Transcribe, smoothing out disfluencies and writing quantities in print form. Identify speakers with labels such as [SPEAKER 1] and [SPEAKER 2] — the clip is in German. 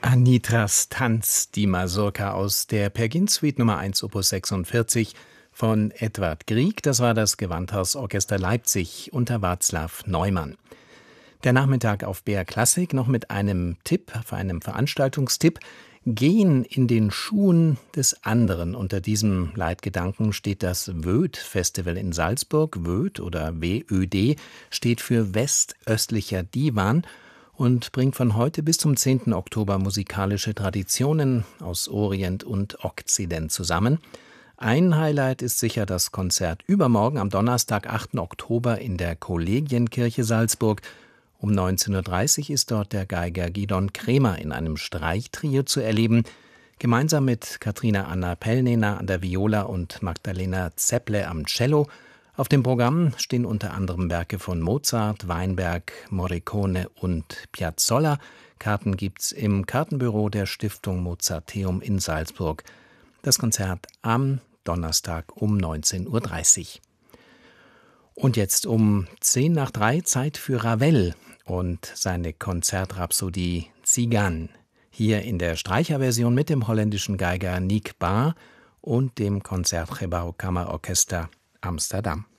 [SPEAKER 1] Anitras Tanz, die Mazurka aus der Pergin-Suite Nummer 1 Opus 46 von Edvard Grieg. Das war das Gewandhausorchester Leipzig unter Václav Neumann. Der Nachmittag auf BR Klassik noch mit einem Tipp, einem Veranstaltungstipp. Gehen in den Schuhen des anderen. Unter diesem Leitgedanken steht das WÖD-Festival in Salzburg. WÖD oder WÖD steht für Westöstlicher Divan und bringt von heute bis zum 10. Oktober musikalische Traditionen aus Orient und Okzident zusammen. Ein Highlight ist sicher das Konzert übermorgen am Donnerstag, 8. Oktober in der Kollegienkirche Salzburg. Um 19.30 Uhr ist dort der Geiger Gidon Kremer in einem Streichtrio zu erleben, gemeinsam mit Katrina Anna Pellnehner an der Viola und Magdalena Zepple am Cello. Auf dem Programm stehen unter anderem Werke von Mozart, Weinberg, Morricone und Piazzolla. Karten gibt's im Kartenbüro der Stiftung Mozarteum in Salzburg. Das Konzert am Donnerstag um 19.30 Uhr. Und jetzt um 2:10 Zeit für Ravel und seine Konzertrhapsodie Tzigane. Hier in der Streicherversion mit dem holländischen Geiger Nick Barr und dem Concertgebouw Kammerorchester Amsterdam.